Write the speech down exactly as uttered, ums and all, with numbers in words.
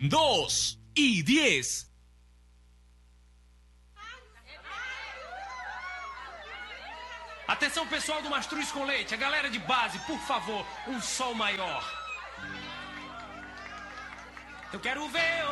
dos y diez. Atenção, pessoal do Mastruz com Leite, a galera de base, por favor, um sol maior. Eu quero ver